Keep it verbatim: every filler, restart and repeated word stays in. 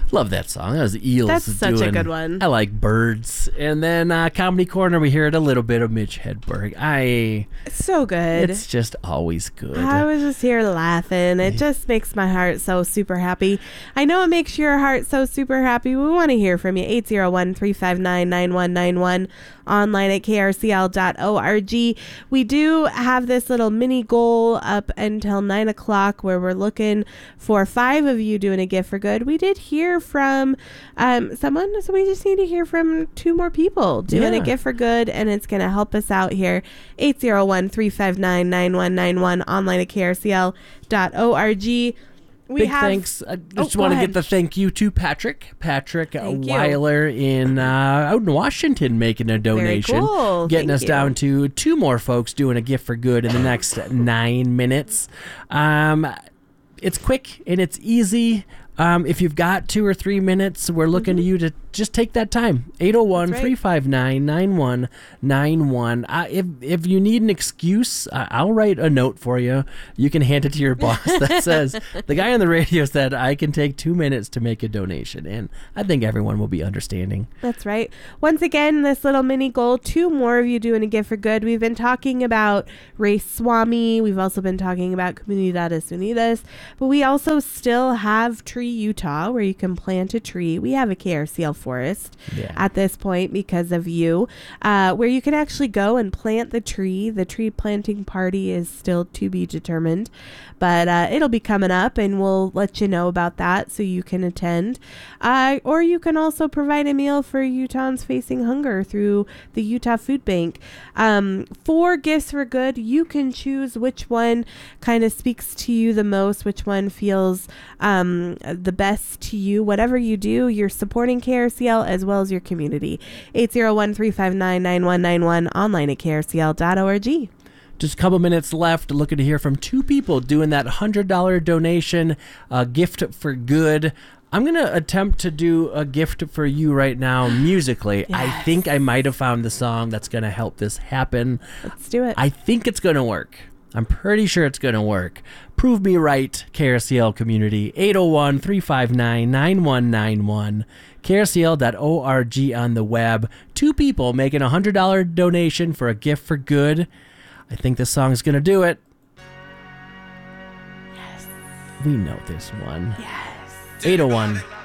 Love that song. That was the Eels. That's such doing, a good one. I like Birds. And then uh, Comedy Corner, we heard a little bit of Mitch Hedberg. I. So good. It's just always good. I was just here laughing. It just makes my heart so super happy. I know it makes your heart so super happy. We want to hear from you. eight zero one, three five nine, nine one nine one. Online at k r c l dot org. We do have this little mini goal up until nine o'clock where we're looking for five of you doing a gift for good. We did hear from um, someone, so we just need to hear from two more people doing Yeah. a gift for good, and it's going to help us out here. eight zero one, three five nine, nine one nine one. Online at k r c l dot org. We Big have, thanks. I just Oh, want to go get ahead. the thank you to Patrick. Patrick uh, Thank you. Weiler in uh, out in Washington making a donation. cool. Getting Thank us you. down to two more folks doing a gift for good in the next nine minutes. Um, it's quick and it's easy. Um, if you've got two or three minutes, we're looking Mm-hmm. to you to just take that time. eight oh one, three five nine, nine one nine one. Uh, if, if you need an excuse, uh, I'll write a note for you. You can hand it to your boss that says, the guy on the radio said I can take two minutes to make a donation. And I think everyone will be understanding. That's right. Once again, this little mini goal, two more of you doing a gift for good. We've been talking about Ray Swami. We've also been talking about Comunidades Unidas. But we also still have Tree Utah, where you can plant a tree. We have a K R C L forest Yeah. at this point because of you, uh, where you can actually go and plant the tree. The tree planting party is still to be determined, but uh, it'll be coming up, and we'll let you know about that so you can attend. Uh, or you can also provide a meal for Utahns facing hunger through the Utah Food Bank. Um, for Gifts for Good, you can choose which one kind of speaks to you the most, which one feels um, the best to you. Whatever you do, you're supporting K R C L as well as your community. eight zero one, three five nine, nine one nine one. Online at k r c l dot org. Just a couple minutes left. Looking to hear from two people doing that one hundred dollars donation, uh, gift for good. I'm going to attempt to do a gift for you right now musically. I Yes. think I might have found the song that's going to help this happen. Let's do it. I think it's going to work. I'm pretty sure it's going to work. Prove me right, K R C L community. eight oh one, three five nine, nine one nine one. k r c l dot org on the web. Two people making a one hundred dollars donation for a gift for good. I think this song's going to do it. Yes. We know this one. Yes. eight oh one,